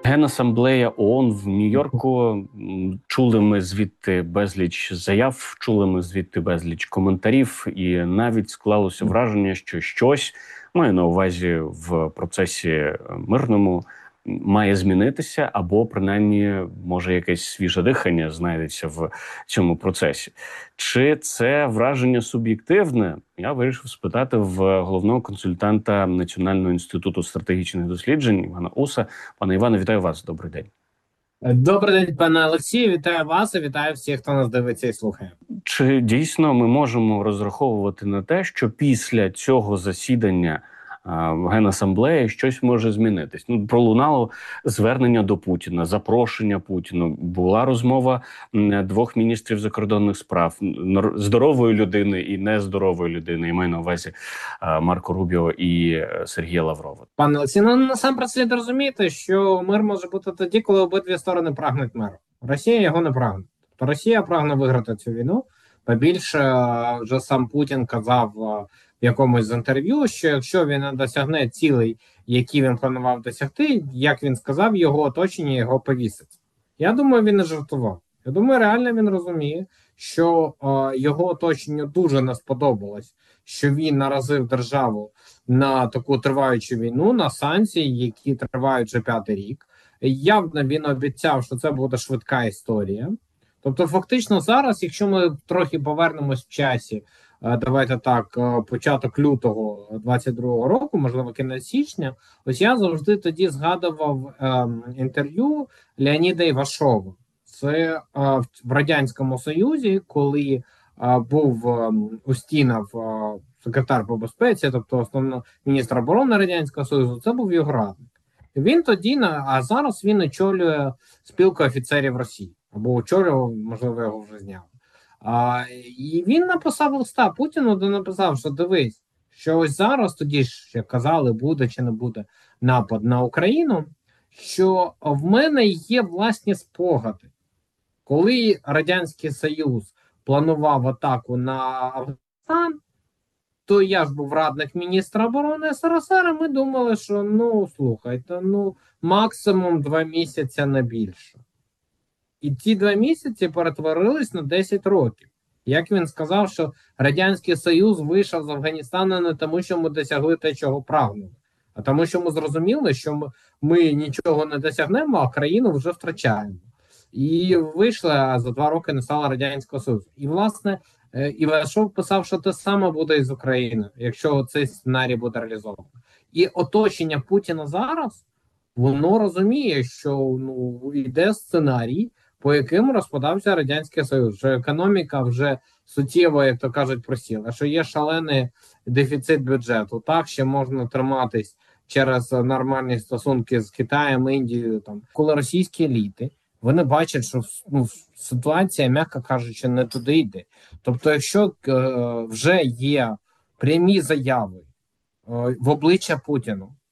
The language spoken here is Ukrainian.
Генасамблея ООН в Нью-Йорку. Чули ми звідти безліч заяв, чули ми звідти безліч коментарів, і навіть склалося враження, що щось, маю на увазі в процесі мирному, має змінитися, або принаймні може якесь свіже дихання знайдеться в цьому процесі. Чи це враження суб'єктивне? Я вирішив спитати в головного консультанта Національного інституту стратегічних досліджень Івана Уса. Пане Іване, вітаю вас. Добрий день. Добрий день, пане Олексію. Вітаю вас і вітаю всіх, хто нас дивиться і слухає. Чи дійсно ми можемо розраховувати на те, що після цього засідання Генасамблеї щось може змінитись? Пролунало звернення до Путіна, запрошення Путіну. Була розмова двох міністрів закордонних справ, здорової людини і нездорової людини. Я маю на увазі Марко Рубіо і Сергія Лаврова. Пане Олексію, насамперед слід розуміти, що мир може бути тоді, коли обидві сторони прагнуть миру. Росія його не прагне. Тобто Росія прагне виграти цю війну. Побільше вже сам Путін казав в якомусь з інтерв'ю, що якщо він не досягне цілей, які він планував досягти, як він сказав, його оточення його повісить. Я думаю, він не жартував. Я думаю, реально він розуміє, що його оточенню дуже не сподобалось, що він наразив державу на таку триваючу війну, на санкції, які тривають вже 5-й рік. Явно він обіцяв, що це буде швидка історія. Тобто, фактично зараз, якщо ми трохи повернемось в часі, давайте так, початок лютого 22-го року, можливо, кінець січня, ось я завжди тоді згадував інтерв'ю Леоніда Івашова. Це в Радянському Союзі, коли був Устінов секретар по безпеці, тобто основний міністр оборони Радянського Союзу, це був його радник. Він тоді, а зараз він очолює спілку офіцерів Росії, або очолював, можливо, його вже зняли. І він написав листа Путіну, де написав, що дивись, що ось зараз, тоді ж, як казали, буде чи не буде напад на Україну, що в мене є власні спогади. Коли Радянський Союз планував атаку на Афганістан, то я ж був радник міністра оборони СРСР, і ми думали, що, слухайте, максимум 2 місяці, не більше. І ті 2 місяці перетворились на 10 років. Як він сказав, що Радянський Союз вийшов з Афганістану не тому, що ми досягли те, чого прагнули, а тому, що ми зрозуміли, що ми нічого не досягнемо, а країну вже втрачаємо. І вийшли, а за 2 роки не стало Радянського Союзу. І, власне, Івашов писав, що те саме буде і з Україною, якщо цей сценарій буде реалізований. І оточення Путіна зараз, воно розуміє, що йде сценарій, по яким розпадався Радянський Союз, що економіка вже суттєво, як то кажуть, просіла, що є шалений дефіцит бюджету, так, ще можна триматись через нормальні стосунки з Китаєм, Індією. Коли російські еліти, вони бачать, що ситуація, м'яко кажучи, не туди йде. Тобто, якщо вже є прямі заяви в обличчя Путіну,